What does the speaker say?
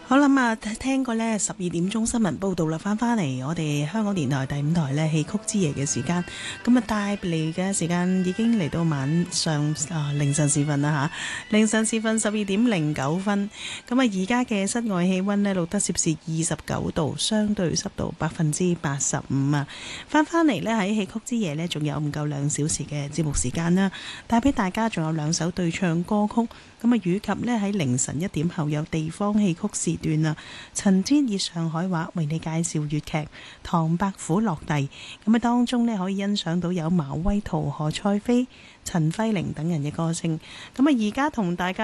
好啦啊，聽過呢12點鐘新聞報道啦，翻嚟我哋香港電台第5台呢戲曲之夜嘅時間，咁啊帶嚟嘅時間已經嚟到晚上凌晨時分啦吓，凌晨時分12點09分，咁啊而家嘅室外氣溫呢錄得攝氏29度，相對濕度85%啊。翻嚟呢喺戲曲之夜呢，仲有唔夠2小時嘅節目時間啦，帶俾大家仲有2首對唱歌曲。咁啊，以及呢喺凌晨1點後有地方戲曲時段啊，陳天以上海話為你介紹粵劇《唐伯虎落第》。咁啊，當中呢可以欣賞到有茅威圖、何賽飛、陳輝玲等人嘅歌聲。咁啊，而家同大家